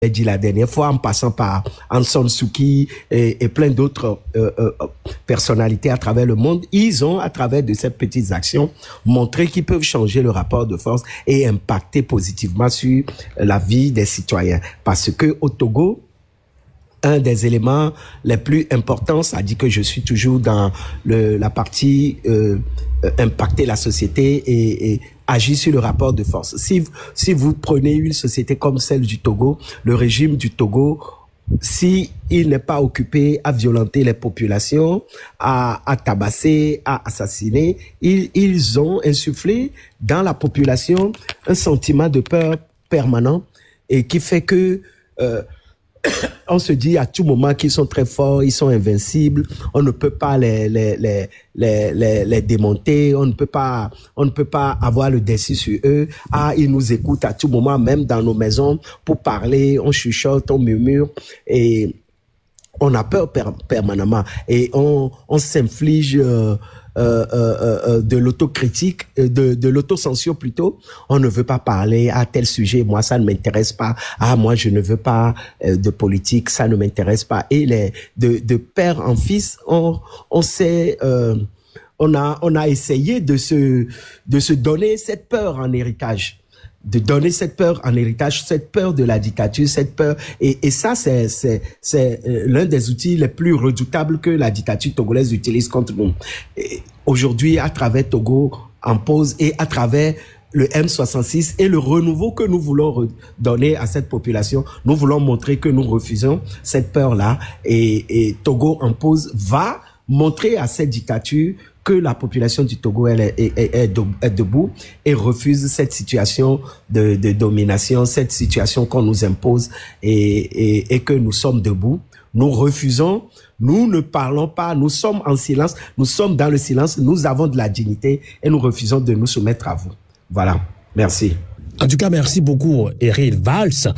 dit la dernière fois, en passant par Aung San Suu Kyi et plein d'autres personnalités à travers le monde, ils ont, à travers de ces petites actions, montré qu'ils peuvent changer le rapport de force et impacter positivement sur la vie des citoyens. Parce que au Togo, un des éléments les plus importants, ça dit que je suis toujours dans la partie impacter la société et agir sur le rapport de force. Si vous prenez une société comme celle du Togo, le régime du Togo, si il n'est pas occupé à violenter les populations, à tabasser, à assassiner, ils ont insufflé dans la population un sentiment de peur permanent et qui fait que on se dit à tout moment qu'ils sont très forts, ils sont invincibles, on ne peut pas les démonter, on ne peut pas avoir le dessus sur eux. Ah, ils nous écoutent à tout moment, même dans nos maisons, pour parler, on chuchote, on murmure et on a peur permanemment et on s'inflige de l'autocritique, de l'autocensure plutôt. On ne veut pas parler à tel sujet. Moi, ça ne m'intéresse pas. Ah, moi, je ne veux pas de politique. Ça ne m'intéresse pas. Et de père en fils, on a essayé de se donner cette peur en héritage. De donner cette peur en héritage, cette peur de la dictature, cette peur, et ça c'est l'un des outils les plus redoutables que la dictature togolaise utilise contre nous. Aujourd'hui, à travers Togo en pause et à travers le M66 et le renouveau que nous voulons donner à cette population, nous voulons montrer que nous refusons cette peur-là et Togo en pause va montrer à cette dictature que la population du Togo est debout et refuse cette situation de domination, cette situation qu'on nous impose et que nous sommes debout. Nous refusons, nous ne parlons pas, nous sommes en silence, nous sommes dans le silence, nous avons de la dignité et nous refusons de nous soumettre à vous. Voilà, merci. En tout cas, merci beaucoup, Eric Valls.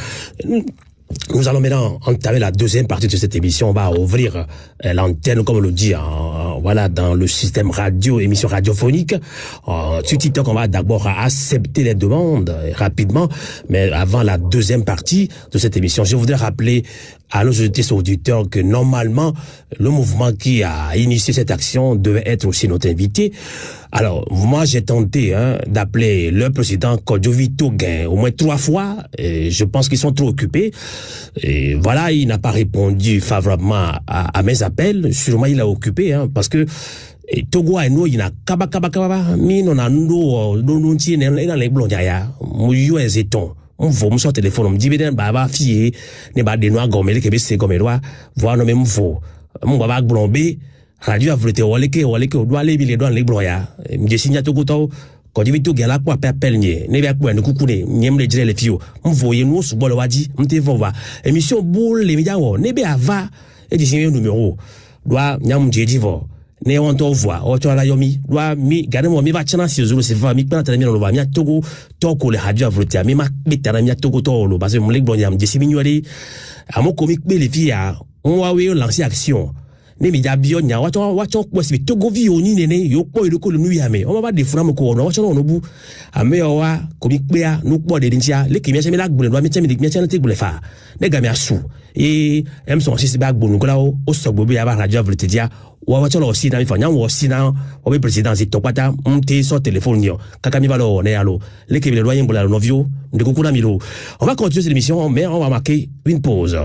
Nous allons maintenant entamer la deuxième partie de cette émission. On va ouvrir l'antenne, comme on le dit, voilà, dans le système radio, émission radiophonique. Sur TikTok, on va d'abord accepter les demandes rapidement. Mais avant la deuxième partie de cette émission, je voudrais rappeler à nos auditeurs que normalement, le mouvement qui a initié cette action devait être aussi notre invité. Alors, moi, j'ai tenté d'appeler le président Kodjovi Toguin au moins 3 fois. Et je pense qu'ils sont trop occupés. Et voilà, il n'a pas répondu favorablement à mes appels. Sûrement, il a occupé, parce que Togo a nous, il a kaba, mi non a nous tient dans les blonds ya, mouillou et zéton. On voit mon téléphone, on me dit ben baba fille, ne ba de noix gommé que c'est comme droit, voir no même faux. Mon baba blondé, radio a voulu te waleke doit aller les doigts les blonds ya. Me signe Togo to, quand il tout gala quoi appel ni, ne ba quoi ne coucouné, ni me dire les filles. On voyait nous sur bolo wadi, on te voit. Émission boule les médias ne be ava et dis numéro. Doit nyam jeji vo. Ne on to voit o to la yomi doit mi gade mo mi va chana si zulu se va mi pana tana mi no va mi Togo to le radio volta mi ma bitana mi Togo to lo parce que mon leg bon yam desi mignoli amo comique be les filles on va we lancer action ne mi ja bio nya wa to ko si Togo vi oni ne yo ko ile ko le nu ya me on va de fura mo ko no wa chana no bu ame o wa comique be a no ko de ntia le ki mi cheme la gbule do mi cheme mi chana te gbule fa ne ga mi asu et em son si ba gbonu ko la o so gbobe ya ba radio volta dia wa cholo aussi na mi fanya wo si na o be president si topata mte so téléphone yo kaka mi valo ne alo le ke le loyer pour la novio de kokuna milo. On va continuer cette émission mais on va marquer une pause.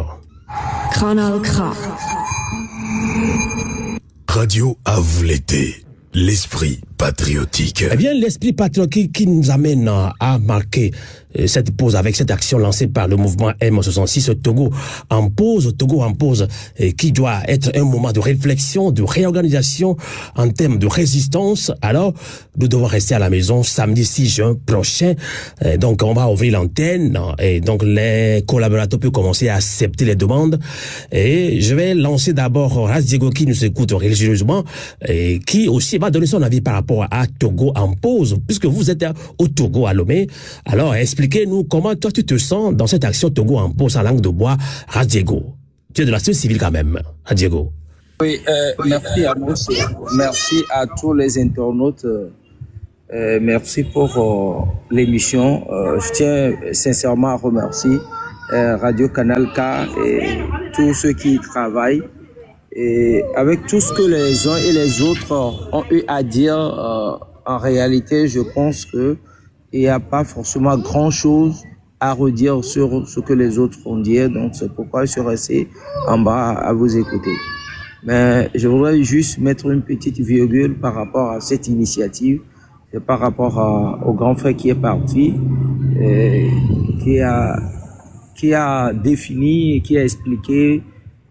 Kanal K. Radio à vous l'été, l'esprit patriotique. Eh bien, l'esprit patriotique qui nous amène à marquer cette pause avec cette action lancée par le mouvement M66 Togo en pause, qui doit être un moment de réflexion, de réorganisation en termes de résistance. Alors, nous devons rester à la maison samedi 6 juin prochain. Donc, on va ouvrir l'antenne et donc les collaborateurs peuvent commencer à accepter les demandes. Et je vais lancer d'abord Ras Diego qui nous écoute religieusement et qui aussi va donner son avis par rapport à Togo en pause, puisque vous êtes au Togo à Lomé. Alors, expliquez-nous comment toi tu te sens dans cette action Togo en pause en langue de bois, Ras Diego. Tu es de la société civile quand même, Ras Diego. Oui, merci à nous, merci à tous les internautes, merci pour l'émission. Je tiens sincèrement à remercier Radio Canal K et tous ceux qui y travaillent. Et avec tout ce que les uns et les autres ont eu à dire, en réalité, je pense que il n'y a pas forcément grand-chose à redire sur ce que les autres ont dit. Donc, c'est pourquoi je suis resté en bas à vous écouter. Mais je voudrais juste mettre une petite virgule par rapport à cette initiative, et par rapport au grand frère qui est parti, et qui a défini et qui a expliqué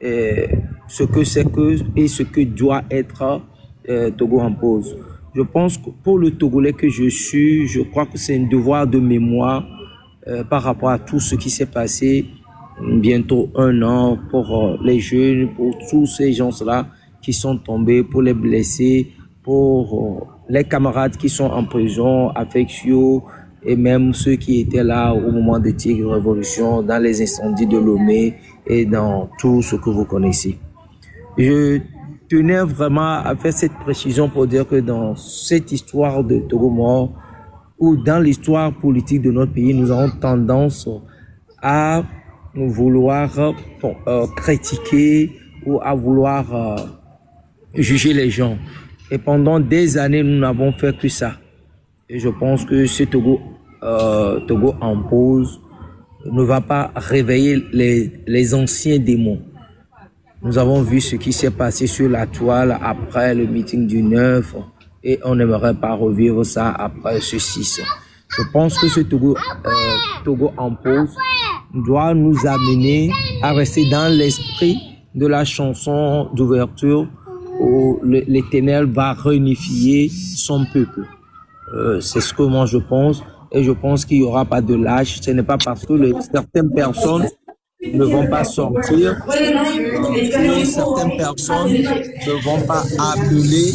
ce que c'est que et ce que doit être Togo en pause. Je pense que pour le Togolais que je suis, je crois que c'est un devoir de mémoire par rapport à tout ce qui s'est passé bientôt 1 an pour les jeunes, pour tous ces gens-là qui sont tombés, pour les blessés, pour les camarades qui sont en prison, Affectio, et même ceux qui étaient là au moment de Tigre Révolution, dans les incendies de Lomé et dans tout ce que vous connaissez. Je tenais vraiment à faire cette précision pour dire que dans cette histoire de Togo mort, ou dans l'histoire politique de notre pays, nous avons tendance à vouloir critiquer ou à vouloir juger les gens. Et pendant des années, nous n'avons fait que ça. Et je pense que ce Togo en pause ne va pas réveiller les anciens démons. Nous avons vu ce qui s'est passé sur la toile après le meeting du 9 et on n'aimerait pas revivre ça après ce 6. Je pense que ce Togo en pause doit nous amener à rester dans l'esprit de la chanson d'ouverture où l'Éternel va réunifier son peuple. C'est ce que moi je pense, et je pense qu'il n'y aura pas de lâche. Ce n'est pas parce que certaines personnes ne vont pas sortir, que certaines personnes ne vont pas appeler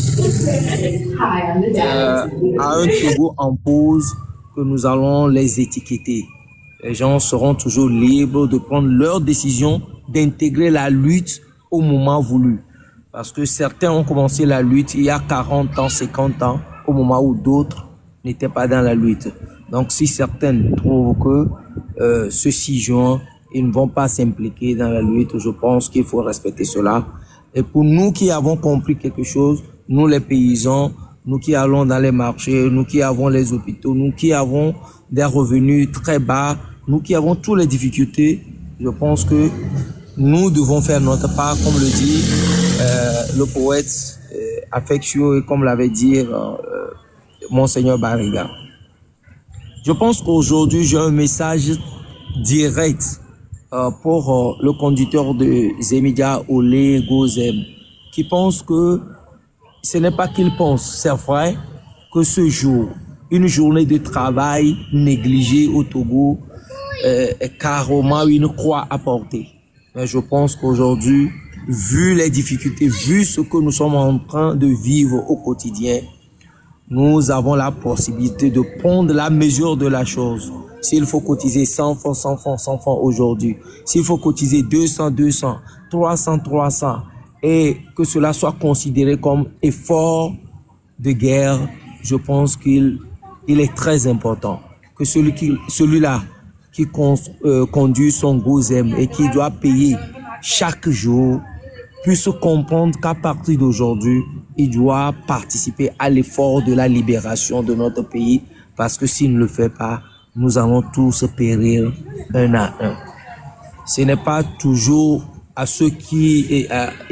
à un Togo en pause que nous allons les étiqueter. Les gens seront toujours libres de prendre leur décision, d'intégrer la lutte au moment voulu. Parce que certains ont commencé la lutte il y a 40 ans, 50 ans, au moment où d'autres n'étaient pas dans la lutte. Donc si certains trouvent que ce 6 juin, ils ne vont pas s'impliquer dans la lutte, je pense qu'il faut respecter cela. Et pour nous qui avons compris quelque chose, nous les paysans, nous qui allons dans les marchés, nous qui avons les hôpitaux, nous qui avons des revenus très bas, nous qui avons toutes les difficultés, je pense que nous devons faire notre part, comme le dit le poète Affectio et comme l'avait dit Monseigneur Barriga. Je pense qu'aujourd'hui, j'ai un message direct pour le conducteur de Zemidia Olé Gozem, qui pense que ce n'est pas qu'il pense, c'est vrai que ce jour, une journée de travail négligée au Togo est carrément une croix à porter. Mais je pense qu'aujourd'hui, vu les difficultés, vu ce que nous sommes en train de vivre au quotidien, nous avons la possibilité de prendre la mesure de la chose. S'il faut cotiser 100 francs aujourd'hui, s'il faut cotiser 200, 300, et que cela soit considéré comme effort de guerre, je pense qu'il est très important que celui-là qui conduit son Gozem et qui doit payer chaque jour puisse comprendre qu'à partir d'aujourd'hui, il doit participer à l'effort de la libération de notre pays, parce que s'il ne le fait pas, nous allons tous périr un à un. Ce n'est pas toujours à ceux qui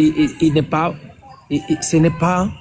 ce n'est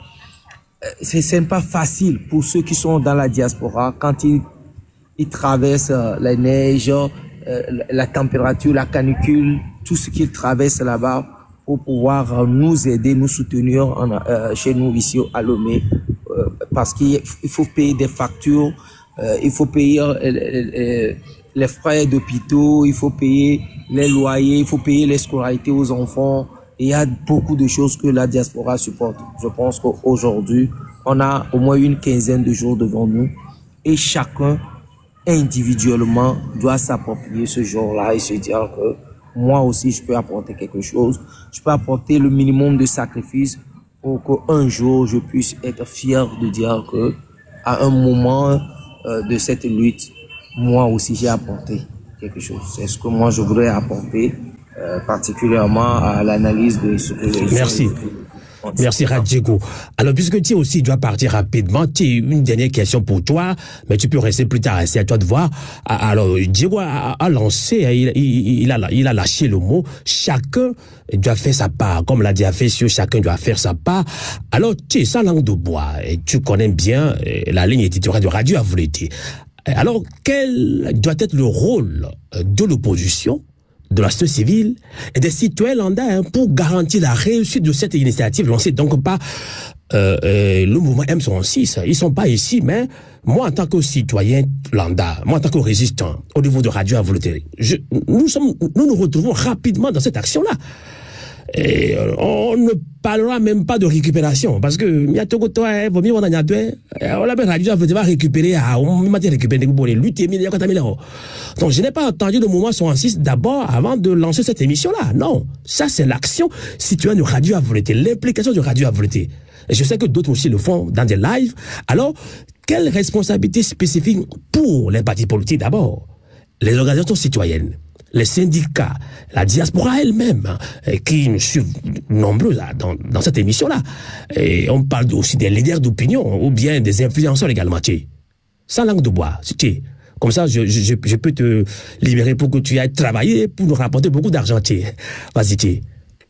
pas facile pour ceux qui sont dans la diaspora quand ils traversent la neige, la température, la canicule, tout ce qu'ils traversent là-bas pour pouvoir nous aider, nous soutenir chez nous ici à Lomé, parce qu'il faut payer des factures, il faut payer les frais d'hôpitaux, il faut payer les loyers, il faut payer les scolarités aux enfants. Il y a beaucoup de choses que la diaspora supporte. Je pense qu'aujourd'hui, on a au moins une quinzaine de jours devant nous et chacun individuellement doit s'approprier ce jour-là et se dire que moi aussi je peux apporter quelque chose, je peux apporter le minimum de sacrifice pour qu'un jour je puisse être fier de dire que à un moment de cette lutte, moi aussi j'ai apporté. quelque chose. C'est ce que moi je voudrais apporter, particulièrement à l'analyse de ce que les gens... Merci. Merci Radjego. Alors, puisque tu aussi dois partir rapidement, tu as une dernière question pour toi, mais tu peux rester plus tard, c'est à toi de voir. Alors, Diego a lancé, il a lâché le mot, chacun doit faire sa part. Comme l'a dit Afesio, chacun doit faire sa part. Alors, tu es sans langue de bois, et tu connais bien la ligne éditoriale de Radio à Vouleté. Alors, quel doit être le rôle de l'opposition, de la société civile et des citoyens lambda pour garantir la réussite de cette initiative lancée donc par le mouvement M66. Ils sont pas ici, mais moi en tant que citoyen lambda, moi en tant que résistant au niveau de Radio à Vouleté, nous nous retrouvons rapidement dans cette action-là. Et on ne parlera même pas de récupération parce que vaut mieux on a Radio va récupérer donc je n'ai pas entendu le mouvement 66 d'abord avant de lancer cette émission-là. Non, ça c'est l'action citoyenne de Radio à Vouleté, l'implication de Radio à Vouleté. Et je sais que d'autres aussi le font dans des lives. Alors, quelle responsabilité spécifique pour les partis politiques d'abord, les organisations citoyennes, les syndicats, la diaspora elle-même, qui nous suivent nombreux dans cette émission-là. Et on parle aussi des leaders d'opinion, ou bien des influenceurs également, sans langue de bois, comme ça, je peux te libérer pour que tu ailles travailler, pour nous rapporter beaucoup d'argent, Vas-y,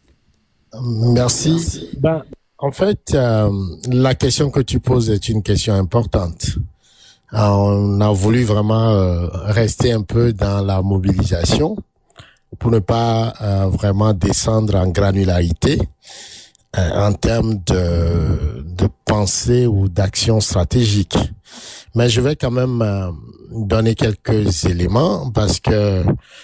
Merci. En fait, la question que tu poses est une question importante. On a voulu vraiment rester un peu dans la mobilisation pour ne pas vraiment descendre en granularité en termes de pensée ou d'action stratégique. Mais je vais quand même donner quelques éléments parce que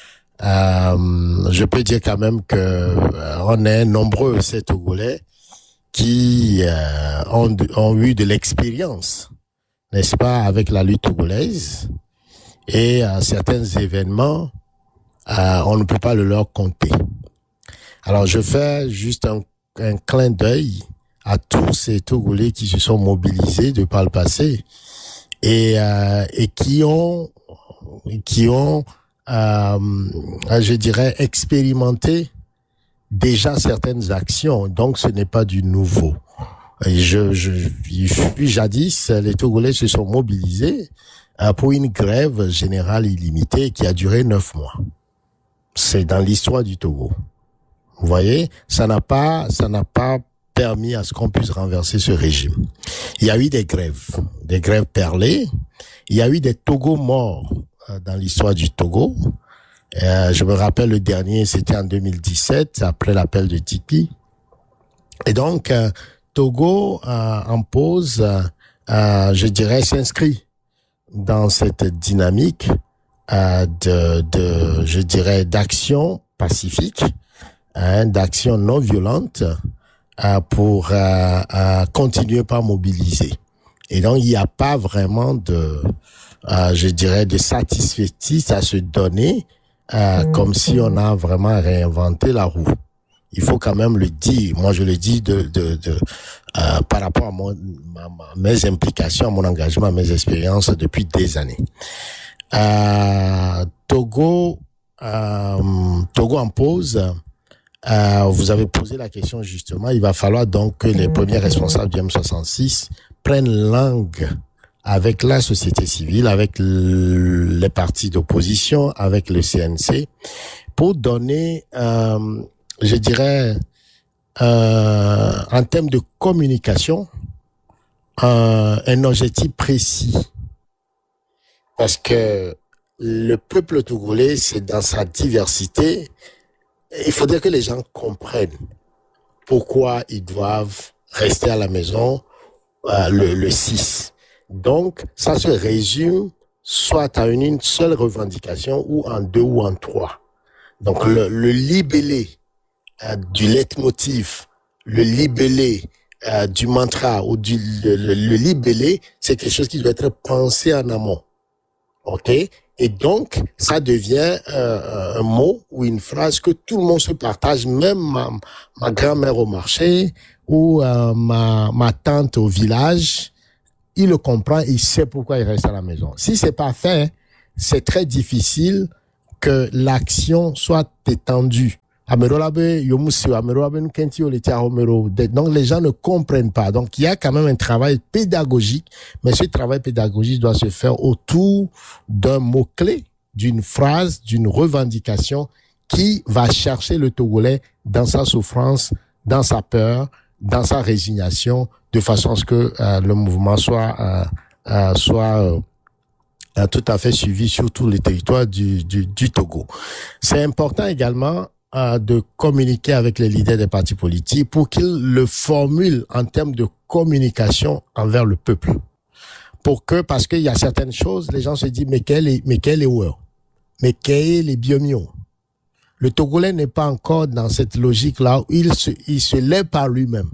je peux dire quand même que on est nombreux ces Togolais qui ont eu de l'expérience, n'est-ce pas, avec la lutte togolaise, et certains événements, on ne peut pas le leur compter. Alors, je fais juste un clin d'œil à tous ces Togolais qui se sont mobilisés de par le passé et qui ont, je dirais, expérimenté déjà certaines actions. Donc, ce n'est pas du nouveau. Jadis, les Togolais se sont mobilisés pour une grève générale illimitée qui a duré 9 mois. C'est dans l'histoire du Togo. Vous voyez, ça n'a pas permis à ce qu'on puisse renverser ce régime. Il y a eu des grèves perlées. Il y a eu des Togos morts dans l'histoire du Togo. Je me rappelle le dernier, c'était en 2017, après l'appel de Tipi. Et donc, Togo impose, je dirais, s'inscrit dans cette dynamique je dirais, d'action pacifique, d'action non violente, pour continuer par mobiliser. Et donc, il n'y a pas vraiment je dirais, de satisfecit à se donner, comme si on a vraiment réinventé la roue. Il faut quand même le dire. Moi, je le dis par rapport à mes implications, à mon engagement, à mes expériences depuis des années. Togo impose. Vous avez posé la question justement. Il va falloir donc que les premiers responsables du M66 prennent langue avec la société civile, avec les partis d'opposition, avec le CNC, pour donner, je dirais, en termes de communication, un objectif précis. Parce que le peuple togolais, c'est dans sa diversité. Il faudrait que les gens comprennent pourquoi ils doivent rester à la maison le 6. Donc, ça se résume soit à une seule revendication ou en 2 ou en 3. Donc, le libellé du leitmotiv, le libellé du mantra ou le libellé, c'est quelque chose qui doit être pensé en amont. OK? Et donc, ça devient un mot ou une phrase que tout le monde se partage, même ma grand-mère au marché ou ma tante au village. Il le comprend, il sait pourquoi il reste à la maison. Si c'est pas fait, c'est très difficile que l'action soit étendue. Donc les gens ne comprennent pas. Donc il y a quand même un travail pédagogique, mais ce travail pédagogique doit se faire autour d'un mot-clé, d'une phrase, d'une revendication qui va chercher le Togolais dans sa souffrance, dans sa peur, dans sa résignation, de façon à ce que le mouvement soit tout à fait suivi sur tous les territoires du Togo. C'est important également de communiquer avec les leaders des partis politiques pour qu'ils le formulent en termes de communication envers le peuple. Parce qu'il y a certaines choses, les gens se disent, mais quel est les biomio? Le Togolais n'est pas encore dans cette logique-là où il se lève par lui-même.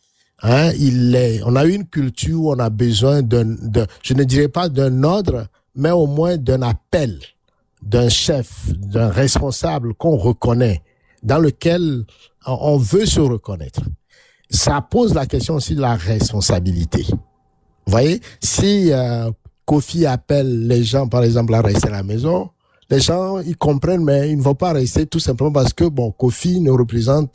On a une culture où on a besoin je ne dirais pas d'un ordre, mais au moins d'un appel, d'un chef, d'un responsable qu'on reconnaît, dans lequel on veut se reconnaître. Ça pose la question aussi de la responsabilité. Vous voyez, si Kofi appelle les gens, par exemple, à rester à la maison, les gens, ils comprennent, mais ils ne vont pas rester tout simplement parce que, Kofi ne représente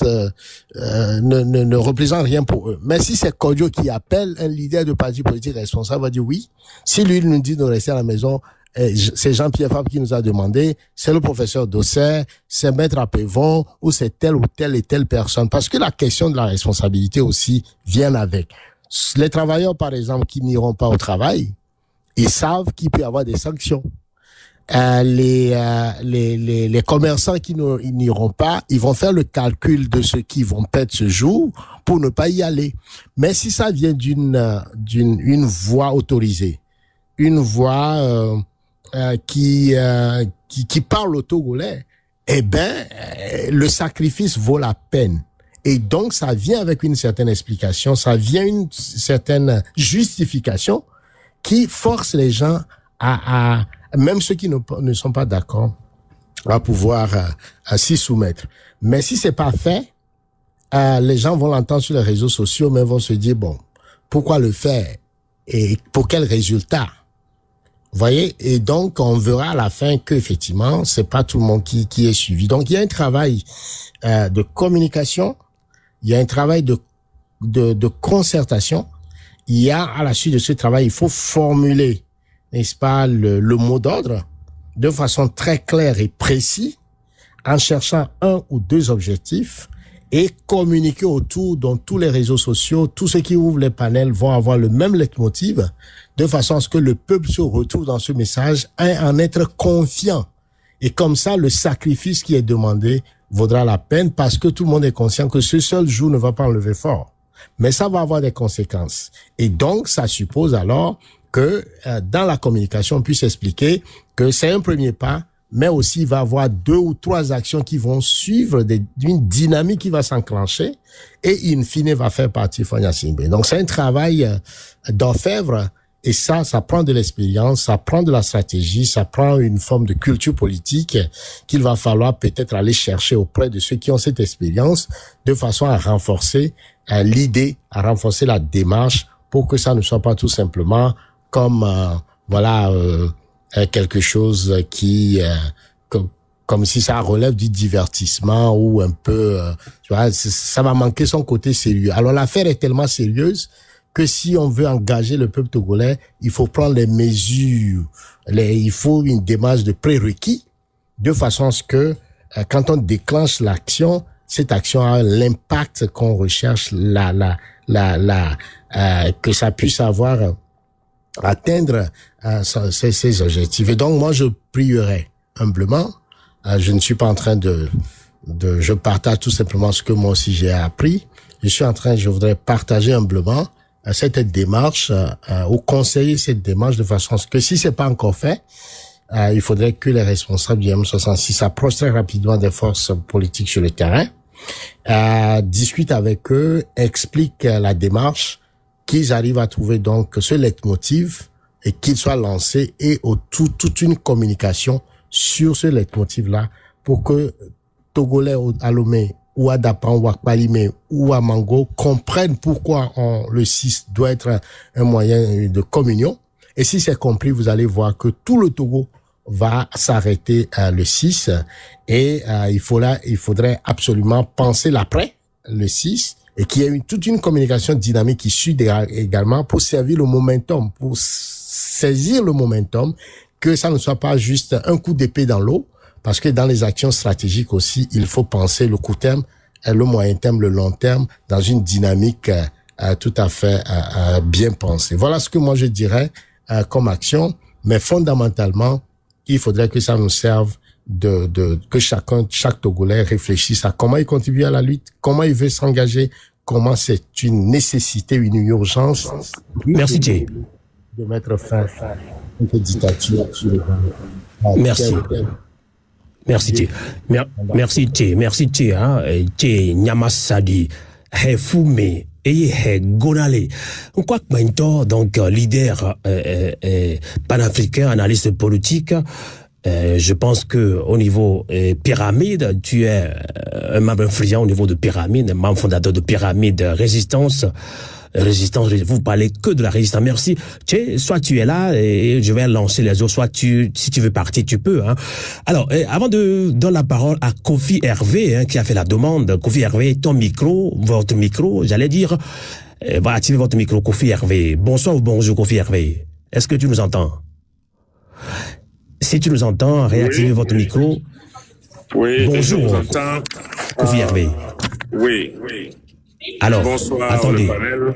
rien pour eux. Mais si c'est Kodjo qui appelle, un leader de parti politique responsable va dire oui. Si lui, il nous dit de rester à la maison, c'est Jean-Pierre Fabre qui nous a demandé, c'est le professeur Dosset, c'est Maître Apévon, ou c'est telle ou telle et telle personne. Parce que la question de la responsabilité aussi vient avec. Les travailleurs, par exemple, qui n'iront pas au travail, ils savent qu'il peut y avoir des sanctions. Les commerçants qui n'iront pas, ils vont faire le calcul de ce qu'ils vont perdre ce jour pour ne pas y aller. Mais si ça vient d'une voie autorisée, une voie qui parle au Togolais, le sacrifice vaut la peine. Et donc, ça vient avec une certaine explication, ça vient une certaine justification qui force les gens même ceux qui ne sont pas d'accord, à pouvoir s'y soumettre. Mais si c'est pas fait, les gens vont l'entendre sur les réseaux sociaux, mais vont se dire, pourquoi le faire? Et pour quel résultat? Vous voyez? Et donc, on verra à la fin qu'effectivement, c'est pas tout le monde qui est suivi. Donc, il y a un travail de communication, il y a un travail de concertation. Il y a, à la suite de ce travail, il faut formuler, n'est-ce pas, le mot d'ordre de façon très claire et précise, en cherchant un ou deux objectifs et communiquer autour dans tous les réseaux sociaux. Tous ceux qui ouvrent les panels vont avoir le même leitmotiv, de façon à ce que le peuple se retrouve dans ce message et en être confiant. Et comme ça, le sacrifice qui est demandé vaudra la peine, parce que tout le monde est conscient que ce seul jour ne va pas enlever fort. Mais ça va avoir des conséquences. Et donc, ça suppose alors que dans la communication, on puisse expliquer que c'est un premier pas, mais aussi il va y avoir 2 ou 3 actions qui vont suivre d'une dynamique qui va s'enclencher et in fine va faire partie Fonya Simbe. Donc c'est un travail d'orfèvre, et ça prend de l'expérience, ça prend de la stratégie, ça prend une forme de culture politique qu'il va falloir peut-être aller chercher auprès de ceux qui ont cette expérience, de façon à renforcer l'idée, à renforcer la démarche, pour que ça ne soit pas tout simplement comme quelque chose qui comme si ça relève du divertissement ou un peu ça va manquer son côté sérieux. Alors l'affaire est tellement sérieuse que si on veut engager le peuple togolais, il faut prendre les mesures, il faut une démarche de prérequis, de façon à ce que quand on déclenche l'action, cette action a l'impact qu'on recherche, que ça puisse atteindre ces objectifs. Et donc moi je prierai humblement. Je ne suis pas en train je partage tout simplement ce que moi aussi j'ai appris. Je voudrais partager humblement cette démarche, ou conseiller cette démarche, de façon à ce que si c'est pas encore fait, il faudrait que les responsables du M66 s'approchent très rapidement des forces politiques sur le terrain, discutent avec eux, expliquent la démarche, qu'ils arrivent à trouver donc ce leitmotiv et qu'il soit lancé, et toute une communication sur ce leitmotiv-là, pour que Togolais à Lomé ou à Dapan ou à Kpalimé ou à Mango comprennent pourquoi le 6 doit être un moyen de communion. Et si c'est compris, vous allez voir que tout le Togo va s'arrêter le 6 et il faudrait absolument penser l'après le 6 et qu'il y ait toute une communication dynamique issue également pour servir le momentum, pour saisir le momentum, que ça ne soit pas juste un coup d'épée dans l'eau, parce que dans les actions stratégiques aussi, il faut penser le court terme, le moyen terme, le long terme, dans une dynamique tout à fait bien pensée. Voilà ce que moi je dirais comme action, mais fondamentalement, il faudrait que ça nous serve que chaque Togolais réfléchisse à comment il contribue à la lutte, comment il veut s'engager, comment c'est une nécessité, une urgence. Merci, Thé. De mettre fin à cette dictature sur le banc. Merci. Merci, Thé. Merci, Thé. Merci, Thé. Thé Nyamasadi, Hefume, et Gonale. On croit que maintenant, donc, leader panafricain, analyste politique, je pense que au niveau pyramide, tu es un membre influent au niveau de pyramide, membre fondateur de pyramide résistance, vous parlez que de la résistance. Merci. Soit tu es là et je vais lancer les autres, soit si tu veux partir, tu peux. Hein. Alors, avant de donner la parole à Kofi Hervé, qui a fait la demande, Kofi Hervé, votre micro, j'allais dire, va activer votre micro, Kofi Hervé. Bonsoir ou bonjour, Kofi Hervé. Est-ce que tu nous entends? Si tu nous entends, réactivez votre micro. Oui, bonjour, je vous entends. Kofi Hervé. Oui. Alors, bonsoir, attendez.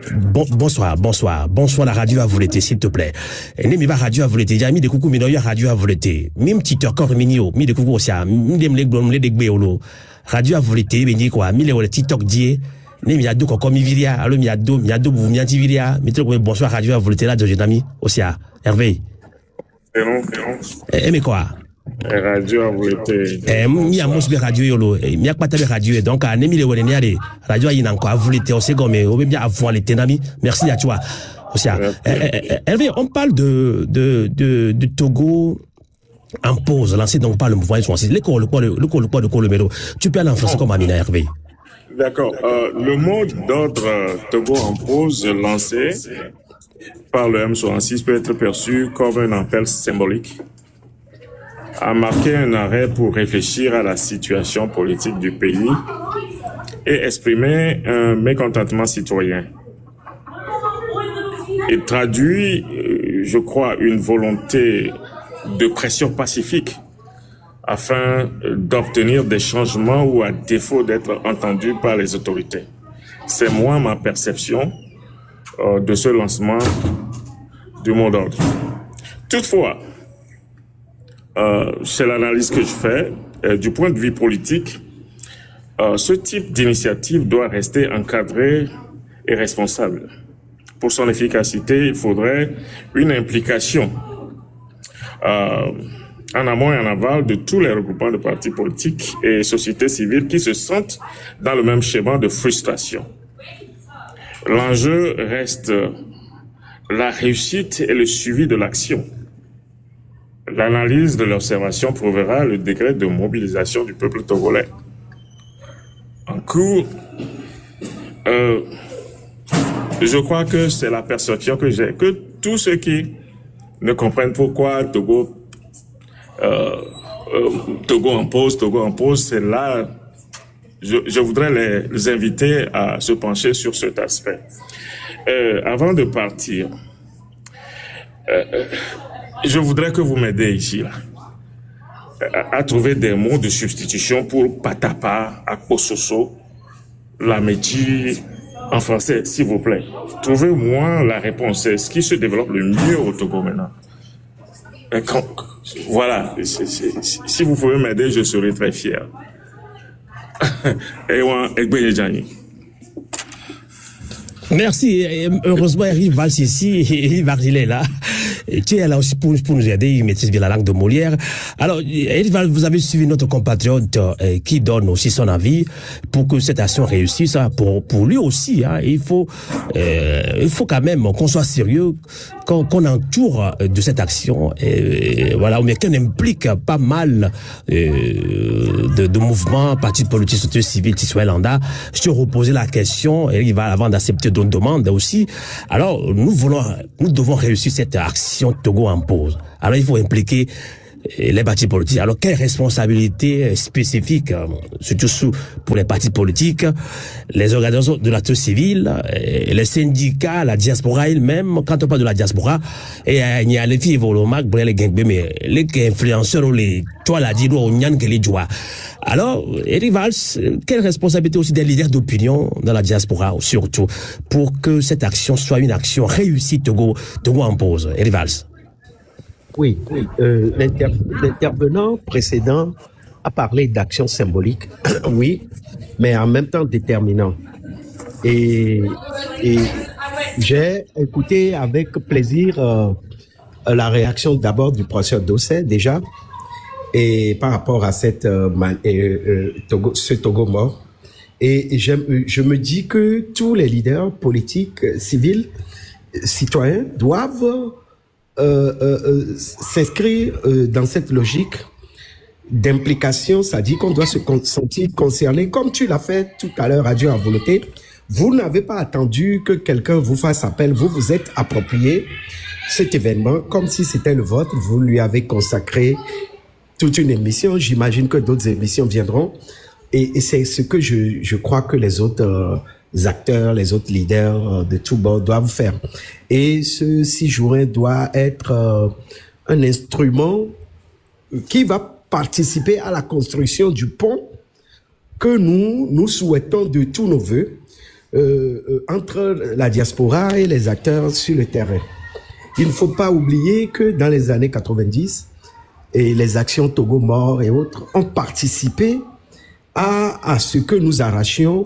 Bonsoir la radio à vous l'été, s'il te plaît. Nemi va radio à vous l'été. J'ai mis des coucou minoya radio à vous l'été. Même petit encore minio, mis des coucou aussi. M'dem les blom les degbeolo. Radio à vous l'été, béni quoi. Mis les TikTok die. Nemi a deux comme Miviria. Alors mi a deux vous mi antiviria. Mettez bonsoir radio à vous l'été là de j'ai ami aussi à Hervé. C'est non. Mais quoi? Radio à vous l'été. Mi a mos be radio yolo. Mi a pas tabe radio donc à nemi le wone ali. Radio a ina quoi vous l'été au second mais au bien avant l'été nami. Merci à toi. Aussi Hervé, on parle de Togo en pause, lancé donc par le mouvement français. L'école de Colomero. Tu peux aller en français comme Amina Hervé. D'accord. Le mot d'ordre Togo en pause lancé par le M66 peut être perçu comme un appel symbolique à marquer un arrêt pour réfléchir à la situation politique du pays et exprimer un mécontentement citoyen. Il traduit, je crois, une volonté de pression pacifique afin d'obtenir des changements ou à défaut d'être entendu par les autorités. C'est moi ma perception de ce lancement du mot d'ordre. Toutefois, c'est l'analyse que je fais. Du point de vue politique, ce type d'initiative doit rester encadré et responsable. Pour son efficacité, il faudrait une implication en amont et en aval de tous les regroupements de partis politiques et sociétés civiles qui se sentent dans le même schéma de frustration. L'enjeu reste la réussite et le suivi de l'action. L'analyse de l'observation prouvera le degré de mobilisation du peuple togolais. En cours, je crois que c'est la perception que j'ai, que tous ceux qui ne comprennent pourquoi Togo en pause, c'est là, je voudrais les inviter à se pencher sur cet aspect. Avant de partir, je voudrais que vous m'aidiez ici, là, à trouver des mots de substitution pour Patapa, Akpososo, Lamechi, en français, s'il vous plaît. Trouvez-moi la réponse. C'est ce qui se développe le mieux au Togo maintenant. Voilà. Si vous pouvez m'aider, je serai très fier. Merci. Heureusement, Eric Valls ici, Eric Valls il est là. Tu es là aussi pour nous aider, il maîtrise bien la langue de Molière. Alors, Eric Valls, vous avez suivi notre compatriote qui donne aussi son avis pour que cette action réussisse. Pour lui aussi, hein, il faut quand même qu'on soit sérieux, qu'on entoure de cette action. Voilà, mais qu'on implique pas mal de mouvements, partis politiques, sociétés civiles, citoyens lambda. Je te reposais la question, Eric Valls, avant d'accepter notre demande aussi. Alors, nous devons réussir cette action Togo en pause. Alors, il faut impliquer les partis politiques. Alors, quelle responsabilité spécifique, surtout pour les partis politiques, les organisations de la société civile, les syndicats, la diaspora elle-même, quand on parle de la diaspora, et il y a les filles volomac, les mais les influenceurs ou les toi la dit ou nyan que les joie. Alors, Eric Valls, quelle responsabilité aussi des leaders d'opinion dans la diaspora, surtout, pour que cette action soit une action réussie Togo en pause. Eric Valls. Oui, l'intervenant précédent a parlé d'action symbolique, oui, mais en même temps déterminant. Et j'ai écouté avec plaisir la réaction d'abord du professeur Dossé déjà, et par rapport à cette ce Togo mort. Et je me dis que tous les leaders politiques, civils, citoyens doivent s'inscrire dans cette logique d'implication, c'est-à-dire qu'on doit se sentir concerné, comme tu l'as fait tout à l'heure à Dieu à volonté. Vous n'avez pas attendu que quelqu'un vous fasse appel, vous vous êtes approprié cet événement comme si c'était le vôtre, vous lui avez consacré toute une émission, j'imagine que d'autres émissions viendront, et c'est ce que je crois que les autres acteurs, les autres leaders de tout bord doivent faire. Et ce 6 juin doit être un instrument qui va participer à la construction du pont que nous souhaitons de tous nos voeux entre la diaspora et les acteurs sur le terrain. Il ne faut pas oublier que dans les années 90, et les actions Togo mort et autres ont participé à ce que nous arrachions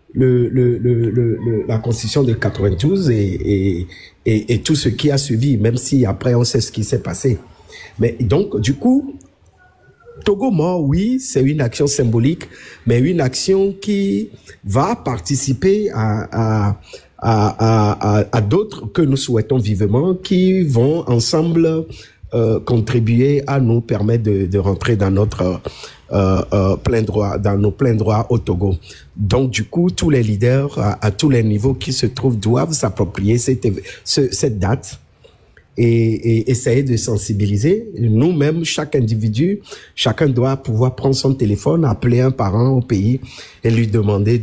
la constitution de 92 et tout ce qui a suivi, même si après on sait ce qui s'est passé. Mais donc, du coup, Togo mort, oui, c'est une action symbolique, mais une action qui va participer à d'autres que nous souhaitons vivement, qui vont ensemble contribuer à nous permettre de rentrer dans notre plein droit, dans nos pleins droits au Togo. Donc, du coup, tous les leaders à tous les niveaux qui se trouvent doivent s'approprier cette date et essayer de sensibiliser. Nous-mêmes, chaque individu, chacun doit pouvoir prendre son téléphone, appeler un parent au pays et lui demander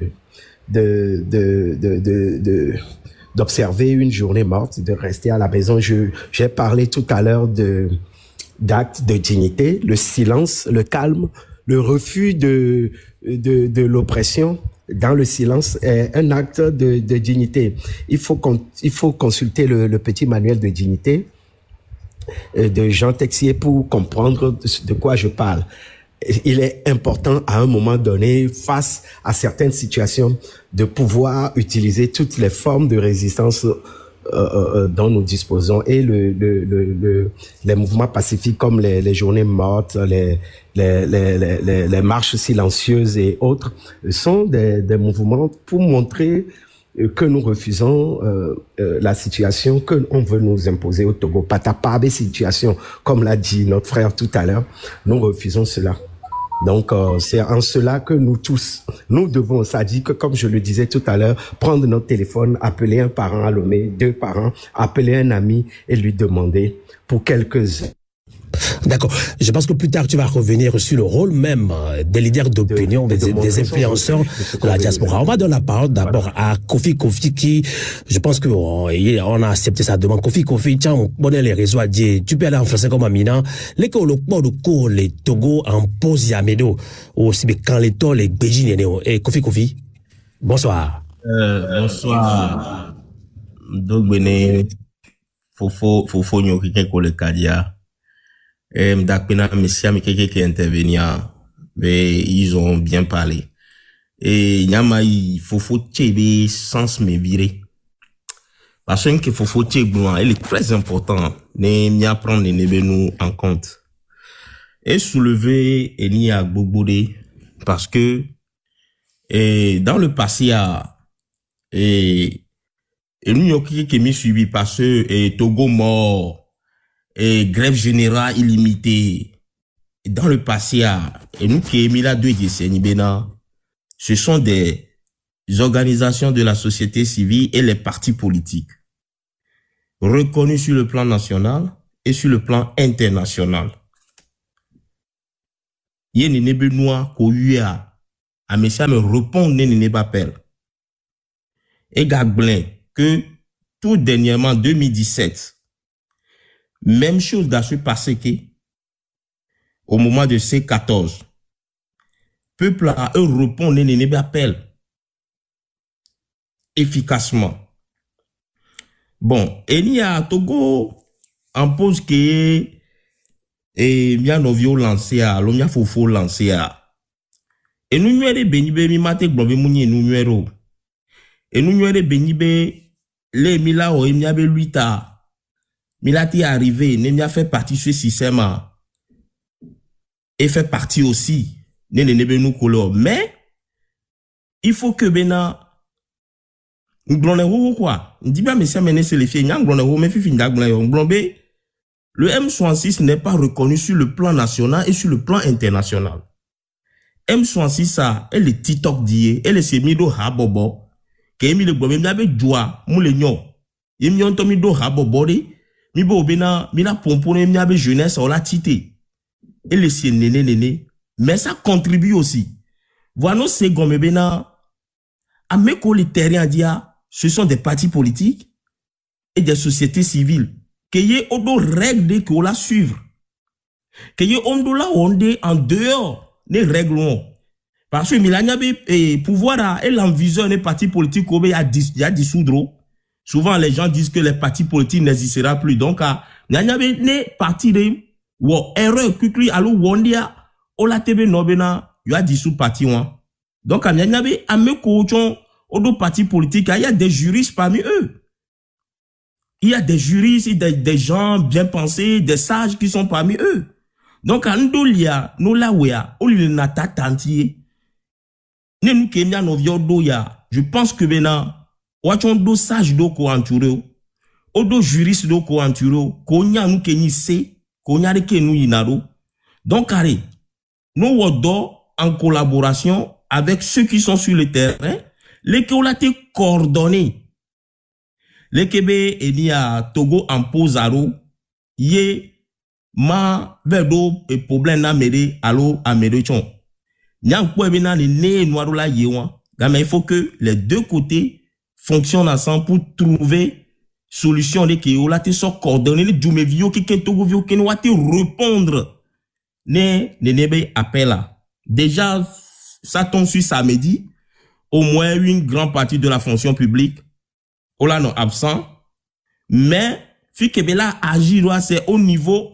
d'observer une journée morte, de rester à la maison. J'ai parlé tout à l'heure d'actes de dignité, le silence, le calme, le refus de l'oppression dans le silence est un acte de dignité. Il faut consulter le petit manuel de dignité de Jean Texier pour comprendre de quoi je parle. Il est important à un moment donné, face à certaines situations, de pouvoir utiliser toutes les formes de résistance dont nous disposons, et les mouvements pacifiques comme les journées mortes, les marches silencieuses et autres sont des mouvements pour montrer que nous refusons la situation que on veut nous imposer au Togo. Patapabe situation, comme l'a dit notre frère tout à l'heure, nous refusons cela. Donc, c'est en cela que nous tous, nous devons, ça dit que, comme je le disais tout à l'heure, prendre notre téléphone, appeler un parent à Lomé, 2 parents, appeler un ami et lui demander pour quelques heures. D'accord. Je pense que plus tard, tu vas revenir sur le rôle même des leaders d'opinion, des influenceurs de la diaspora. On va donner la parole d'abord à Kofi qui, je pense que on a accepté sa demande. Kofi, tiens, on connaît les réseaux à dire, tu peux aller en français comme Amina. Les cours, les Togo en pose Yamedo, aussi, quand les tours, les Béjines, et Kofi. Bonsoir. Bonsoir. Donc, Fofo, Nyokike, Kolekadia. M'dakpena Messia Mikeke qui intervenir, mais ils ont bien parlé. Et nyama il faut tchebe sens me virer. Parce que faut tchebe il est très important ne m'y prendre nous en compte. Et soulever Eni Agbogboudé parce que dans le passé et nous y'ont qui m'y suivi parce que Togo mort et grève générale illimitée dans le passé et nous qui émis là 2 décennies ce sont des organisations de la société civile et les partis politiques reconnus sur le plan national et sur le plan international. yé nene benoît ko yua a monsieur me répond nene bapel et gagblin que tout dernièrement 2017 même chose dans ce passé que au moment de C14 peuple a répond nene bapel efficacement. Bon, et il y a Togo en pose que et mia novio lancé à lo mia fofo lancé à et nous nuere benibe mi mate globe munye nous nuero et nous nuere benibe les mila o mia be luita milati arrivé ne mia fait partie ce système et fait partie aussi ne nous couleur mais il faut que bena Nglonero quoi? Dit bien, mais ça mène c'est les filles. Nglonero, mais fifi nglonero. Nglombe, le M66 n'est pas reconnu sur le plan national et sur le plan international. M66 ça, elle est TikTok die, elle est semido habobo. Que mi le bobe mi abe joie, moule nyon. Yemi yon to mi do habobo de, mi bo bena, mi la pompone mi abe jeunesse ou la tité. Elle est si néné, mais ça contribue aussi. Voilà c'est gomme bena, à mes collègues terrain dia. Ce sont des partis politiques et des sociétés civiles. Qu'il y ait autre règles que la suivre. Qu'il y ait en dehors des règles. Parce que Milania pouvoir et l'envision des partis politiques il y a dissoudre. Souvent les gens disent que les partis politiques n'existeront plus. Donc il y a des partis de erreur quickly allo wondia ola tebe nobena il y a dissous parti one. Donc il y a des amé coachon aux partis politiques, il y a des juristes parmi eux. Il y a des juristes, des gens bien pensés, des sages qui sont parmi eux. Donc, en dolia, nous la wea, au lieu de nata tantier, ne nous kemia no viodo ya, je pense que bena, wachon do sage do ko entouré, odo juriste do ko entouré, konya nous keni se, konya de ke nous inaro. Donc, allez, nous wodo en collaboration avec ceux qui sont sur le terrain, les qui ont été coordonnés. Les Québec et ni à Togo en posaro, yé ma verdo et problème na méré allo américain. Nyang po bena ni né noir la yewa. Mais il faut que les deux côtés fonctionnent ensemble pour trouver solution les qui ont été coordonnés les jumevio qui Togo vio qui ont été répondre ne nebe appel là. Déjà ça tombe sur samedi. Au moins une grande partie de la fonction publique, on l'a non absent, mais fi Kebela agir c'est au niveau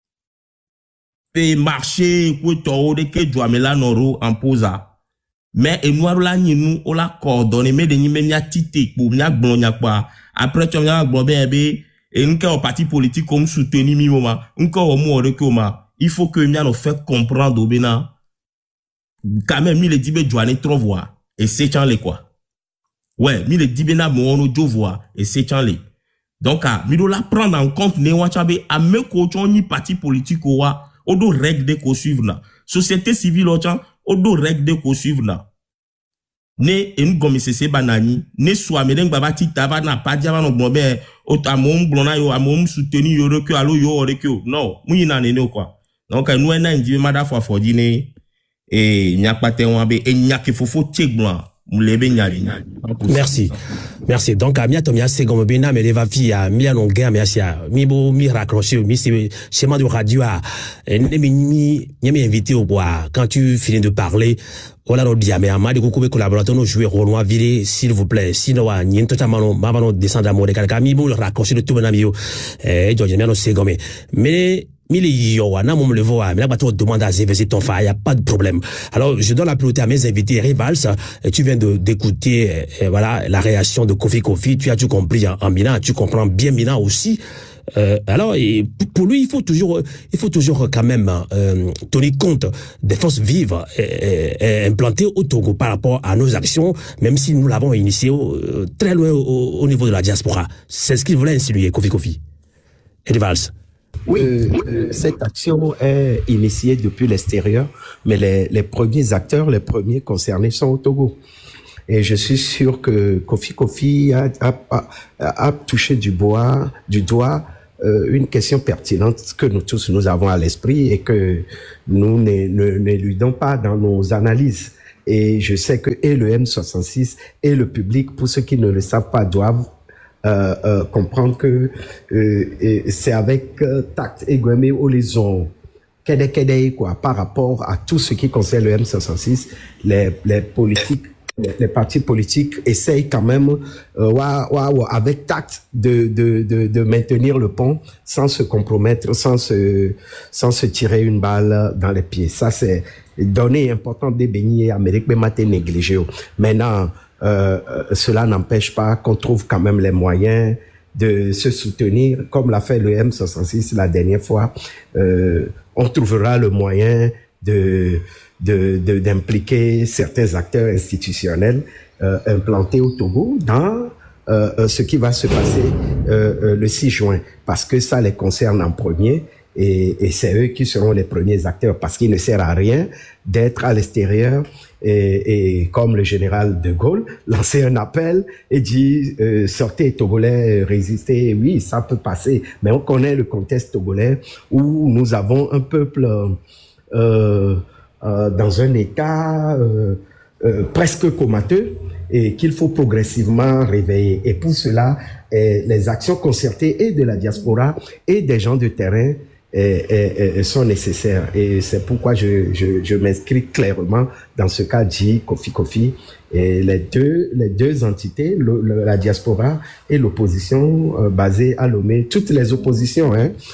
des marchés que toro de que Douamela Noro en posa. Mais et noir la ni nous on l'a coordonné mais de ni même ya tité pour nya gbon nya quoi. Après tu nya gbon bébé et nous au parti politique comme soutenir mi moment, encore au mot de comment. Il faut que nya nous fait comprendre au bena quand même il dit be Douane trop voir. Et c'est chanlé quoi. Ouais, mi le dibena moono jovoa et c'est chanlé. Donc mi do la prendre en compte ne wachabe a me coachon ni parti politique wa odo règle de ko suivre na. Société civile ochan odo règle de ko suivre na. Ne en gomi se banani ne soit me deng baba ti taba na pa dia no gbonbe o amom glona yo amom soutenir yo recul allo yo recul. Non, mu na ne quoi. Donc nous en ndi mada fo fodine et nyakpate wabe et nyake fofo tchek blanc mulebe nyali. Merci. Donc amia tomia segomo bena me leva via mia longa mia sia mi bo mi raccrocher mi schéma de radio a mi invité au bois quand tu finis de parler voilà no dia mais amadi ko collaborateur no jouer rôle viré s'il vous plaît sinon wa nyento tamano mabano descendre à mode kalka mi bo raccrocher de tout bonami yo George mia no segome mais Mille yowana, mon le voit, mais là, tu demandes à zéver ton fa, il n'y a pas de problème. Alors, je donne la priorité à mes invités, Rivals, tu viens d'écouter, voilà, la réaction de Kofi, tu as tout compris en Mina, tu comprends bien Mina aussi. Alors, et pour lui, il faut toujours quand même tenir compte des forces vives implantées au Togo par rapport à nos actions, même si nous l'avons initié très loin au niveau de la diaspora. C'est ce qu'il voulait insinuer, Kofi. Rivals. Oui, cette action est initiée depuis l'extérieur, mais les premiers acteurs, les premiers concernés sont au Togo. Et je suis sûr que Kofi a touché du doigt une question pertinente que nous tous nous avons à l'esprit et que nous n'éludons pas dans nos analyses. Et je sais que et le M66 et le public, pour ceux qui ne le savent pas, doivent comprendre que c'est avec tact et gourmet ou les ont quoi, par rapport à tout ce qui concerne le M66, les politiques, les partis politiques essayent quand même avec tact de maintenir le pont sans se compromettre, sans se tirer une balle dans les pieds. Ça, c'est données importantes des beignets Amérique, mais maté négligé. Maintenant, cela n'empêche pas qu'on trouve quand même les moyens de se soutenir, comme l'a fait le M66 la dernière fois. On trouvera le moyen d'impliquer certains acteurs institutionnels implantés au Togo dans ce qui va se passer le 6 juin, parce que ça les concerne en premier. Et c'est eux qui seront les premiers acteurs, parce qu'il ne sert à rien d'être à l'extérieur et comme le général de Gaulle, lancer un appel et dire sortez Togolais, résistez. Oui, ça peut passer, mais on connaît le contexte togolais où nous avons un peuple dans un état presque comateux et qu'il faut progressivement réveiller. Et pour cela, les actions concertées et de la diaspora et des gens de terrain sont nécessaires, et c'est pourquoi je m'inscris clairement dans ce qu'a dit Kofi, et les deux entités, la diaspora et l'opposition basée à Lomé, toutes les oppositions,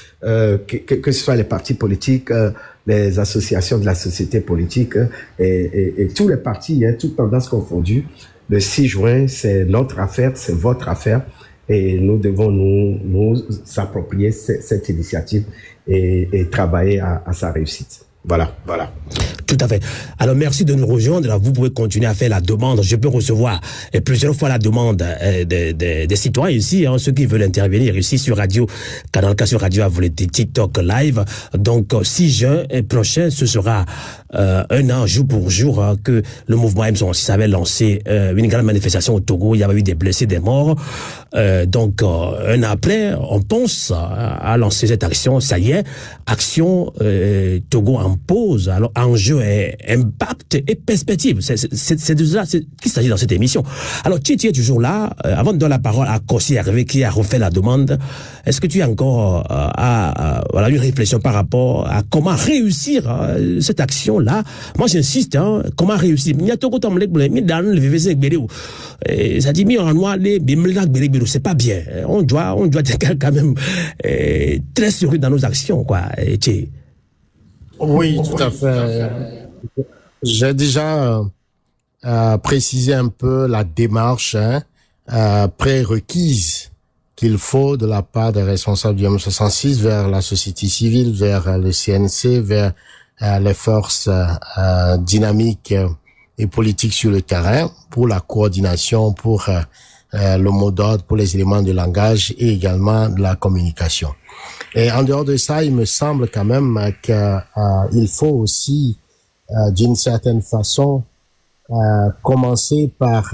que ce soit les partis politiques, les associations de la société politique et tous les partis, toutes tendances confondues. Le 6 juin, c'est notre affaire, c'est votre affaire, et nous devons nous approprier cette initiative et travailler à sa réussite. Voilà. Tout à fait. Alors, merci de nous rejoindre. Vous pouvez continuer à faire la demande. Je peux recevoir plusieurs fois la demande des citoyens ici, ceux qui veulent intervenir ici sur Radio Canal K, sur Radio Avouleté, TikTok Live. Donc, 6 juin prochain, ce sera un an, jour pour jour, que le mouvement M66 avait lancé une grande manifestation au Togo. Il y avait eu des blessés, des morts. Donc, un an après, on pense à lancer cette action. Ça y est, action Togo en pause. Alors, enjeu et impact et perspective. C'est de ça qu'il s'agit dans cette émission. Alors, tu es toujours là. Avant de donner la parole à Kossi Hervé qui a refait la demande, est-ce que tu as encore une réflexion par rapport à comment réussir cette action-là? Moi, j'insiste, comment réussir? Ça dit, c'est pas bien. On doit être quand même très sérieux dans nos actions, quoi. Oui, tout à fait. J'ai déjà précisé un peu la démarche prérequise qu'il faut de la part des responsables du M66 vers la société civile, vers le CNC, vers les forces dynamiques et politiques sur le terrain pour la coordination, pour le mot d'ordre, pour les éléments de langage et également de la communication. Et en dehors de ça, il me semble quand même qu'il faut aussi, d'une certaine façon, commencer par,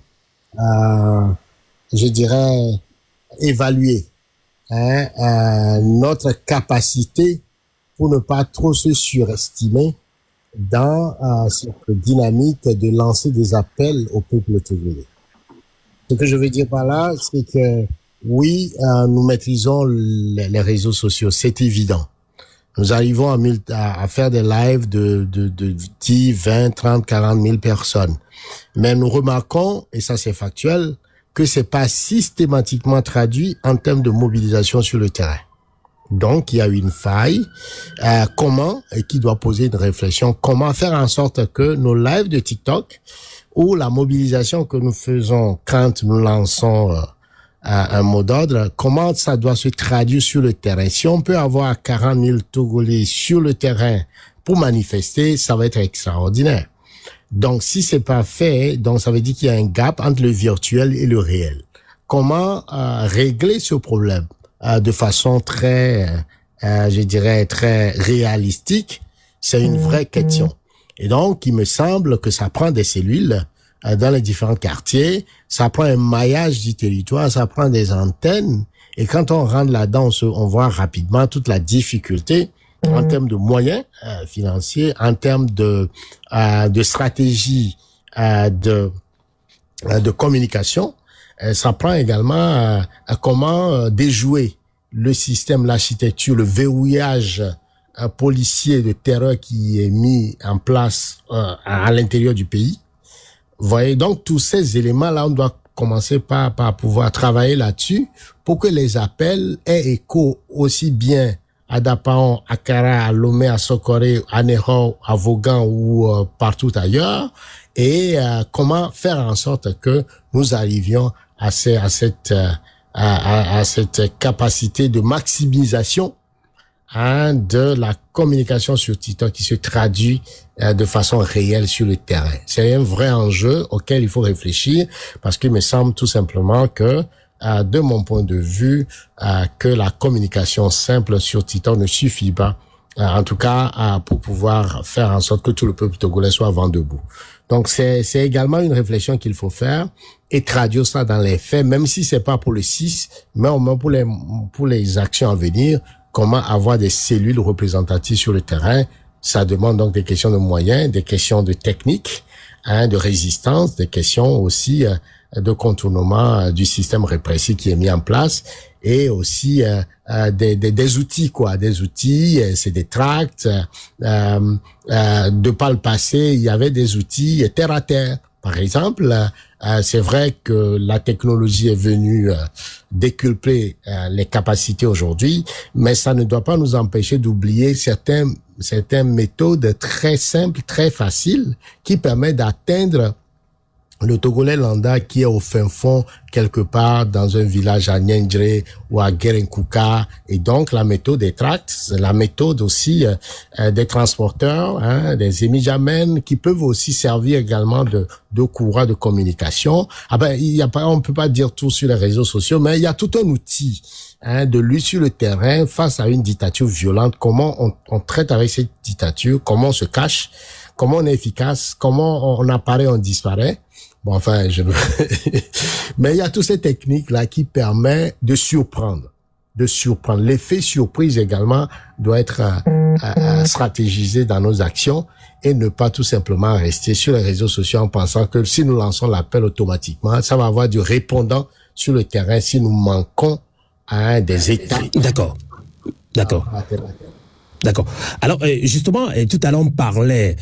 je dirais, évaluer notre capacité pour ne pas trop se surestimer dans cette dynamique de lancer des appels au peuple togolais. Ce que je veux dire par là, c'est que oui, nous maîtrisons les réseaux sociaux, c'est évident. Nous arrivons à faire des lives de 10, 20, 30, 40 000 personnes. Mais nous remarquons, et ça c'est factuel, que c'est pas systématiquement traduit en termes de mobilisation sur le terrain. Donc, il y a une faille. Qui doit poser une réflexion, comment faire en sorte que nos lives de TikTok ou la mobilisation que nous faisons quand nous lançons un mot d'ordre, comment ça doit se traduire sur le terrain. Si on peut avoir 40 000 Togolais sur le terrain pour manifester, ça va être extraordinaire. Donc, si c'est pas fait, donc ça veut dire qu'il y a un gap entre le virtuel et le réel. Comment régler ce problème de façon très, je dirais, très réalistique? C'est une vraie question. Et donc, il me semble que ça prend des cellules dans les différents quartiers, ça prend un maillage du territoire, ça prend des antennes, Et quand on rentre là-dedans, on voit rapidement toute la difficulté en termes de moyens financiers, en termes de stratégie de communication. Ça prend également à comment déjouer le système, l'architecture, le verrouillage policier de terreur qui est mis en place à l'intérieur du pays. Vous voyez, donc tous ces éléments-là, on doit commencer par pouvoir travailler là-dessus pour que les appels aient écho aussi bien à Dapaon, à Kara, à Lomé, à Sokoré, à Nehor, à Vaughan ou partout ailleurs, et comment faire en sorte que nous arrivions à cette capacité de maximisation de la communication sur TikTok qui se traduit de façon réelle sur le terrain. C'est un vrai enjeu auquel il faut réfléchir parce qu'il me semble tout simplement que, de mon point de vue, que la communication simple sur TikTok ne suffit pas, en tout cas pour pouvoir faire en sorte que tout le peuple togolais soit vent debout. Donc c'est également une réflexion qu'il faut faire et traduire ça dans les faits, même si c'est pas pour le 6, mais au moins pour les actions à venir. Comment avoir des cellules représentatives sur le terrain? Ça demande donc des questions de moyens, des questions de technique, de résistance, des questions aussi de contournement du système répressif qui est mis en place et aussi des outils des outils, c'est des tracts. De par le passé, il y avait des outils terre à terre. Par exemple, c'est vrai que la technologie est venue décupler les capacités aujourd'hui, mais ça ne doit pas nous empêcher d'oublier certaines méthodes très simples, très faciles, qui permettent d'atteindre le Togolais lambda qui est au fin fond quelque part dans un village à Nyendré ou à Guérenkuka. Et donc la méthode des tracts, la méthode aussi des transporteurs, des émijamènes qui peuvent aussi servir également de courroie de communication. On peut pas dire tout sur les réseaux sociaux, mais il y a tout un outil de lutte sur le terrain face à une dictature violente. Comment on traite avec cette dictature, comment on se cache, comment on est efficace, comment on apparaît, on disparaît. Bon, enfin, mais il y a toutes ces techniques-là qui permettent de surprendre. L'effet surprise également doit être stratégisé dans nos actions et ne pas tout simplement rester sur les réseaux sociaux en pensant que si nous lançons l'appel automatiquement, ça va avoir du répondant sur le terrain si nous manquons à des états. D'accord. Alors, justement, tout à l'heure, on parlait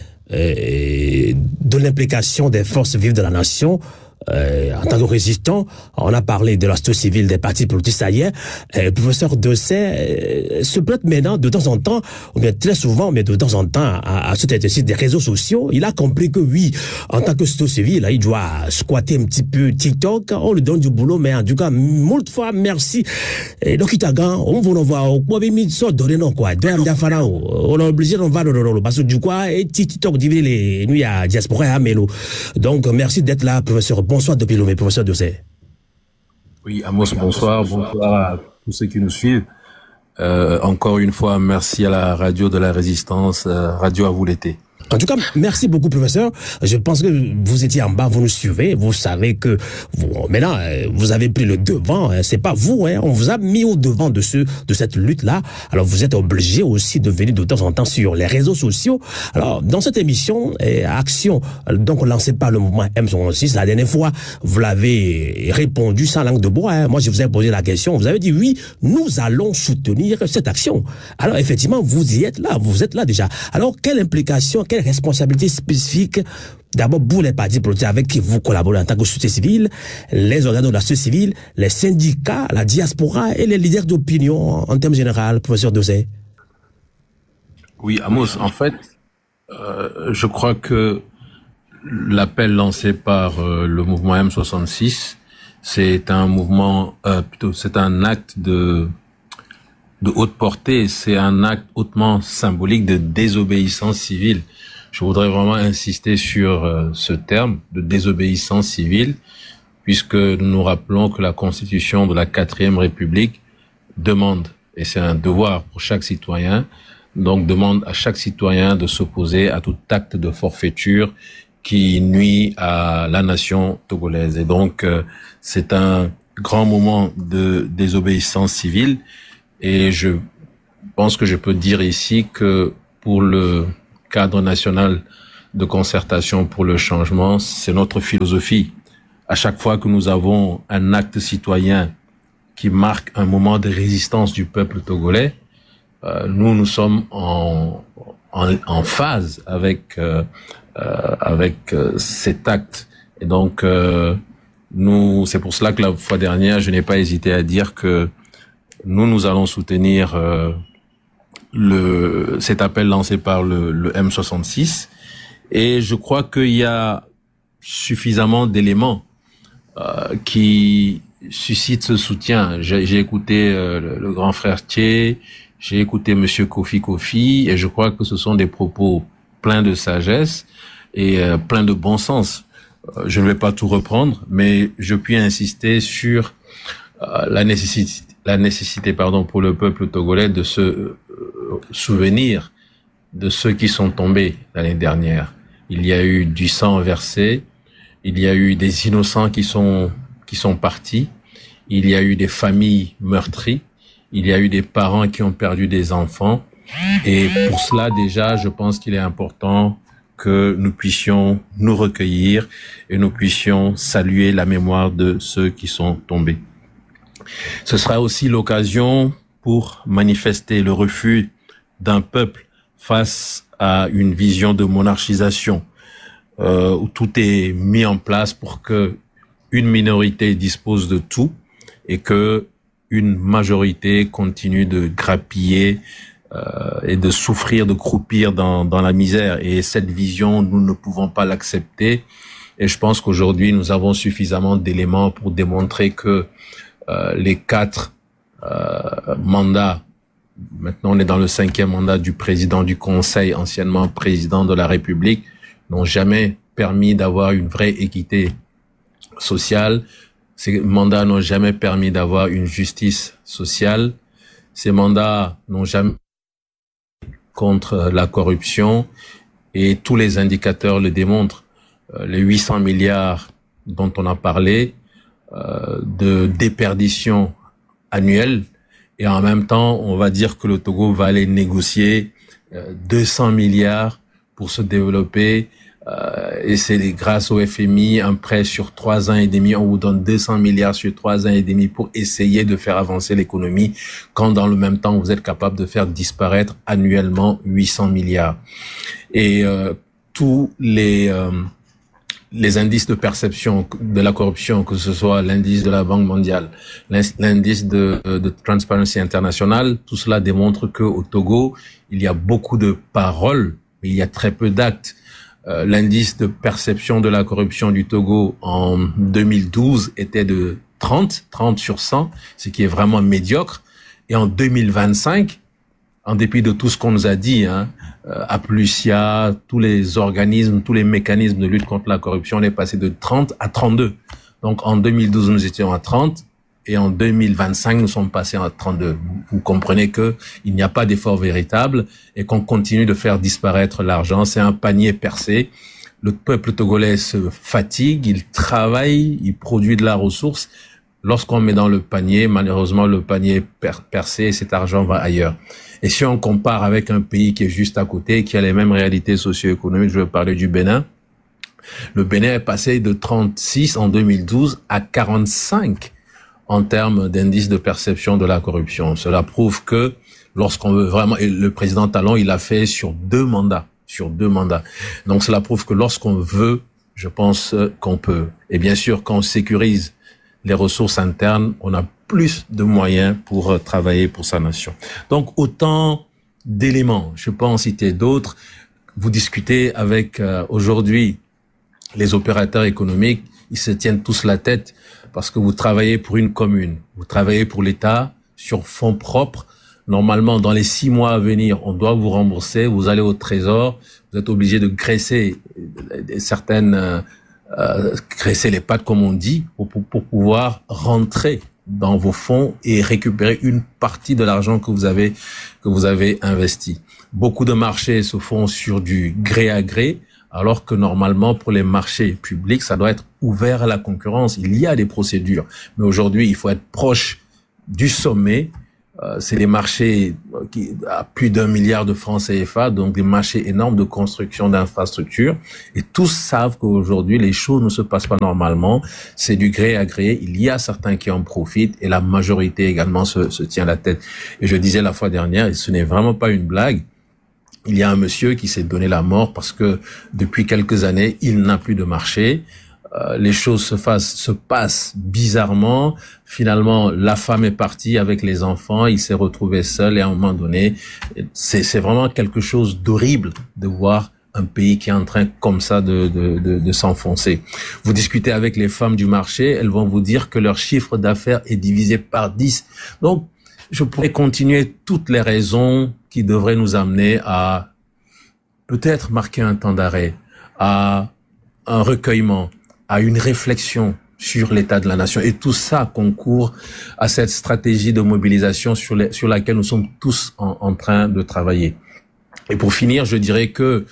de l'implication des forces vives de la nation en tant que résistants. On a parlé de la société civile, des partis politiques, ça y est. Le professeur Dessay se prête maintenant de temps en temps, ou bien très souvent, mais de temps en temps, à cet exercice des réseaux sociaux. Il a compris que oui, en tant que société civile, il doit squatter un petit peu TikTok. On lui donne du boulot, mais en tout cas, moult fois, merci. Donc, on va voir, on peut même donner non, quoi. On est obligé d'en voir le parce que du coup, et TikTok, divise les nuits à diaspora et à Mélo. Donc, merci d'être là, professeur. Bonsoir depuis Lomé, professeur Dessay. Oui, Amos, bonsoir à tous ceux qui nous suivent. Encore une fois, merci à la radio de la Résistance, Radio à vous l'été. En tout cas, merci beaucoup, professeur. Je pense que vous étiez en bas, vous nous suivez, vous savez que maintenant, vous avez pris le devant. C'est pas vous, on vous a mis au devant de cette lutte-là. Alors, vous êtes obligé aussi de venir de temps en temps sur les réseaux sociaux. Alors, dans cette émission, Action, donc lancée par le mouvement M66, la dernière fois, vous l'avez répondu sans langue de bois. Moi, je vous ai posé la question. Vous avez dit oui, nous allons soutenir cette action. Alors, effectivement, vous y êtes là, vous êtes là déjà. Alors, quelle implication, quelle responsabilité spécifique, d'abord pour les partis politiques avec qui vous collaborez en tant que société civile, les organes de la société civile, les syndicats, la diaspora et les leaders d'opinion en termes généraux, professeur Dessay? Oui, Amos, en fait, je crois que l'appel lancé par le mouvement M66, c'est un mouvement, c'est un acte de haute portée, c'est un acte hautement symbolique de désobéissance civile. Je voudrais vraiment insister sur ce terme de désobéissance civile, puisque nous nous rappelons que la Constitution de la 4e République demande, et c'est un devoir pour chaque citoyen, donc demande à chaque citoyen de s'opposer à tout acte de forfaiture qui nuit à la nation togolaise. Et donc, c'est un grand moment de désobéissance civile. Et je pense que je peux dire ici que pour le cadre national de concertation pour le changement, c'est notre philosophie. À chaque fois que nous avons un acte citoyen qui marque un moment de résistance du peuple togolais, nous sommes en phase avec cet acte. Et donc c'est pour cela que la fois dernière, je n'ai pas hésité à dire que nous allons soutenir cet appel lancé par le M66. Et je crois qu'il y a suffisamment d'éléments qui suscitent ce soutien. J'ai écouté le grand frère Thier, j'ai écouté Monsieur Kofi, et je crois que ce sont des propos pleins de sagesse et pleins de bon sens. Je ne vais pas tout reprendre, mais je puis insister sur la nécessité pour le peuple togolais de se souvenir de ceux qui sont tombés l'année dernière. Il y a eu du sang versé, il y a eu des innocents qui sont partis, il y a eu des familles meurtries, il y a eu des parents qui ont perdu des enfants. Et pour cela, déjà, je pense qu'il est important que nous puissions nous recueillir et nous puissions saluer la mémoire de ceux qui sont tombés. Ce sera aussi l'occasion pour manifester le refus d'un peuple face à une vision de monarchisation, où tout est mis en place pour que une minorité dispose de tout et que une majorité continue de grappiller et de souffrir, de croupir dans la misère. Et cette vision, nous ne pouvons pas l'accepter. Et je pense qu'aujourd'hui, nous avons suffisamment d'éléments pour démontrer que les 4 mandats, maintenant on est dans le 5e mandat du président du Conseil, anciennement président de la République, n'ont jamais permis d'avoir une vraie équité sociale. Ces mandats n'ont jamais permis d'avoir une justice sociale. Ces mandats n'ont jamais contre la corruption, et tous les indicateurs le démontrent. Les 800 milliards dont on a parlé, de déperdition annuelle, et en même temps, on va dire que le Togo va aller négocier 200 milliards pour se développer, et c'est grâce au FMI, un prêt sur 3 ans et demi, on vous donne 200 milliards sur 3 ans et demi pour essayer de faire avancer l'économie, quand dans le même temps, vous êtes capable de faire disparaître annuellement 800 milliards. Et tous les indices de perception de la corruption, que ce soit l'indice de la Banque mondiale, l'indice de Transparency International, tout cela démontre que au Togo, il y a beaucoup de paroles, mais il y a très peu d'actes. L'indice de perception de la corruption du Togo en 2012 était de 30 sur 100, ce qui est vraiment médiocre. Et en 2025, en dépit de tout ce qu'on nous a dit, Aplusia, tous les organismes, tous les mécanismes de lutte contre la corruption, on est passé de 30 à 32. Donc en 2012, nous étions à 30 et en 2025, nous sommes passés à 32. Vous comprenez que il n'y a pas d'effort véritable et qu'on continue de faire disparaître l'argent. C'est un panier percé. Le peuple togolais se fatigue, il travaille, il produit de la ressource. Lorsqu'on met dans le panier, malheureusement, le panier est percé et cet argent va ailleurs. Et si on compare avec un pays qui est juste à côté, qui a les mêmes réalités socio-économiques, je veux parler du Bénin. Le Bénin est passé de 36 en 2012 à 45 en termes d'indice de perception de la corruption. Cela prouve que lorsqu'on veut vraiment, et le président Talon, il a fait sur 2 mandats. Donc cela prouve que lorsqu'on veut, je pense qu'on peut. Et bien sûr, quand on sécurise les ressources internes, on a plus de moyens pour travailler pour sa nation. Donc autant d'éléments, je peux en citer d'autres. Vous discutez avec aujourd'hui les opérateurs économiques, ils se tiennent tous la tête parce que vous travaillez pour une commune, vous travaillez pour l'État sur fonds propres. Normalement, dans les 6 mois à venir, on doit vous rembourser, vous allez au trésor, vous êtes obligé de graisser graisser les pattes, comme on dit, pour pouvoir rentrer dans vos fonds et récupérer une partie de l'argent que vous avez investi. Beaucoup de marchés se font sur du gré à gré, alors que normalement, pour les marchés publics, ça doit être ouvert à la concurrence. Il y a des procédures. Mais aujourd'hui, il faut être proche du sommet. C'est des marchés qui à plus d'1 milliard de francs CFA, donc des marchés énormes de construction d'infrastructures. Et tous savent qu'aujourd'hui, les choses ne se passent pas normalement. C'est du gré à gré. Il y a certains qui en profitent et la majorité également se tient la tête. Et je disais la fois dernière, et ce n'est vraiment pas une blague, il y a un monsieur qui s'est donné la mort parce que depuis quelques années, il n'a plus de marché. Les choses se passent bizarrement. Finalement, la femme est partie avec les enfants, il s'est retrouvé seul et à un moment donné, c'est vraiment quelque chose d'horrible de voir un pays qui est en train comme ça de s'enfoncer. Vous discutez avec les femmes du marché, elles vont vous dire que leur chiffre d'affaires est divisé par 10. Donc, je pourrais continuer toutes les raisons qui devraient nous amener à peut-être marquer un temps d'arrêt, à un recueillement, à une réflexion sur l'état de la nation. Et tout ça concourt à cette stratégie de mobilisation sur laquelle nous sommes tous en train de travailler. Et pour finir, je dirais que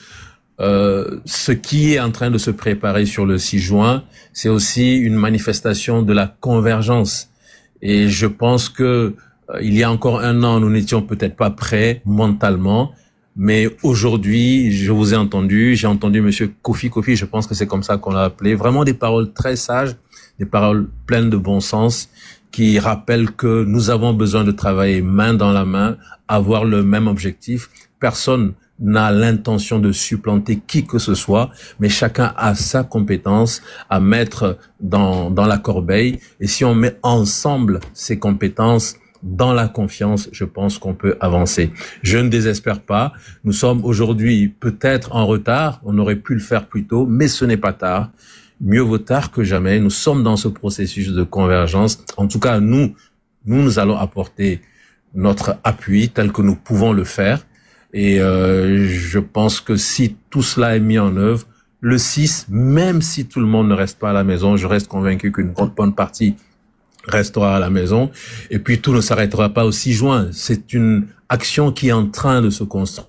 ce qui est en train de se préparer sur le 6 juin, c'est aussi une manifestation de la convergence. Et je pense que il y a encore un an, nous n'étions peut-être pas prêts mentalement. Mais aujourd'hui, j'ai entendu monsieur Kofi, je pense que c'est comme ça qu'on l'a appelé, vraiment des paroles très sages, des paroles pleines de bon sens, qui rappellent que nous avons besoin de travailler main dans la main, avoir le même objectif. Personne n'a l'intention de supplanter qui que ce soit, mais chacun a sa compétence à mettre dans la corbeille. Et si on met ensemble ces compétences, dans la confiance, je pense qu'on peut avancer. Je ne désespère pas. Nous sommes aujourd'hui peut-être en retard. On aurait pu le faire plus tôt, mais ce n'est pas tard. Mieux vaut tard que jamais. Nous sommes dans ce processus de convergence. En tout cas, nous allons apporter notre appui tel que nous pouvons le faire. Et je pense que si tout cela est mis en œuvre, le 6, même si tout le monde ne reste pas à la maison, je reste convaincu qu'une bonne partie restera à la maison. Et puis tout ne s'arrêtera pas au 6 juin. C'est une action qui est en train de se construire.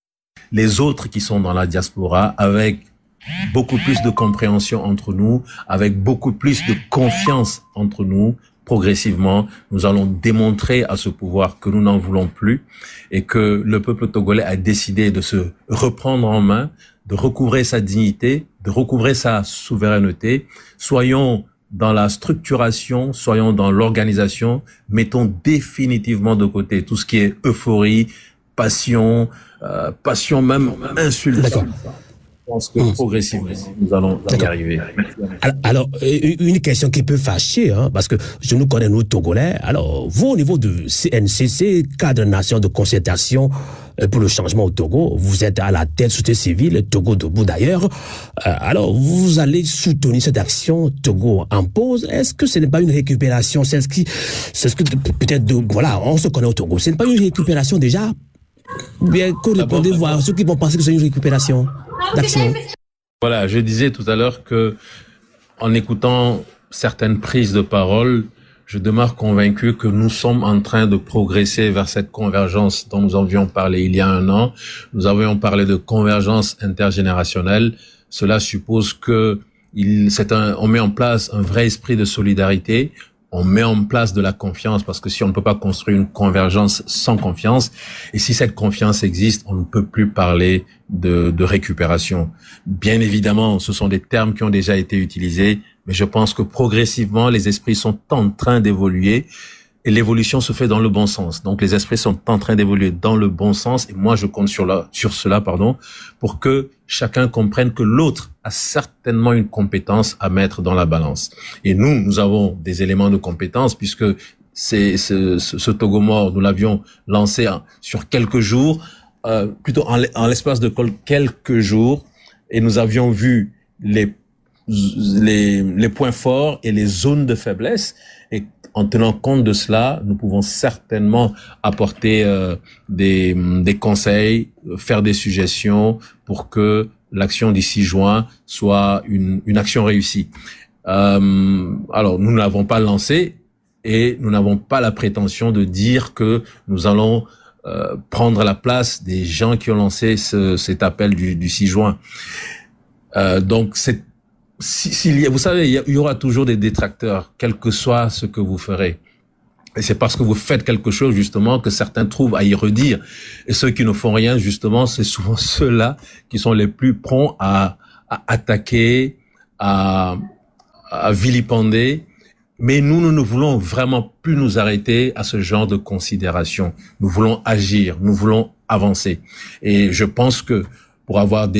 Les autres qui sont dans la diaspora, avec beaucoup plus de compréhension entre nous, avec beaucoup plus de confiance entre nous, progressivement, nous allons démontrer à ce pouvoir que nous n'en voulons plus et que le peuple togolais a décidé de se reprendre en main, de recouvrer sa dignité, de recouvrer sa souveraineté. Soyons dans la structuration, soyons dans l'organisation, mettons définitivement de côté tout ce qui est euphorie, passion même insulte. D'accord. Je pense que progressivement, nous allons y arriver. Alors, une question qui peut fâcher, parce que je nous connais, nous, Togolais. Alors, vous, au niveau de CNCC, cadre nation de concertation pour le changement au Togo, vous êtes à la tête de la société civile, Togo debout d'ailleurs. Alors, vous allez soutenir cette action Togo en pause. Est-ce que ce n'est pas une récupération? C'est ce que peut-être, voilà, on se connaît au Togo. Ce n'est pas une récupération déjà? Bien, qu'on répondez-vous à ceux qui vont penser que c'est une récupération d'action? Voilà, je disais tout à l'heure que, en écoutant certaines prises de parole, je demeure convaincu que nous sommes en train de progresser vers cette convergence dont nous avions parlé il y a un an. Nous avions parlé de convergence intergénérationnelle. Cela suppose que on met en place un vrai esprit de solidarité. On met en place de la confiance, parce que si on ne peut pas construire une convergence sans confiance, et si cette confiance existe, on ne peut plus parler de récupération. Bien évidemment, ce sont des termes qui ont déjà été utilisés, mais je pense que progressivement, les esprits sont en train d'évoluer, et l'évolution se fait dans le bon sens. Donc les esprits sont en train d'évoluer dans le bon sens, et moi je compte sur cela, pour que chacun comprenne que l'autre a certainement une compétence à mettre dans la balance. Et nous avons des éléments de compétence, puisque ce Togomore, nous l'avions lancé sur quelques jours, plutôt en l'espace de quelques jours, et nous avions vu les points forts et les zones de faiblesse, et en tenant compte de cela, nous pouvons certainement apporter des conseils, faire des suggestions pour que l'action du 6 juin soit une action réussie. Alors, nous ne l'avons pas lancé et nous n'avons pas la prétention de dire que nous allons prendre la place des gens qui ont lancé cet appel du 6 juin. Donc vous savez, il y aura toujours des détracteurs, quel que soit ce que vous ferez. Et c'est parce que vous faites quelque chose, justement, que certains trouvent à y redire. Et ceux qui ne font rien, justement, c'est souvent ceux-là qui sont les plus prompts à attaquer, à vilipender. Mais nous ne voulons vraiment plus nous arrêter à ce genre de considération. Nous voulons agir, nous voulons avancer. Et je pense que pour avoir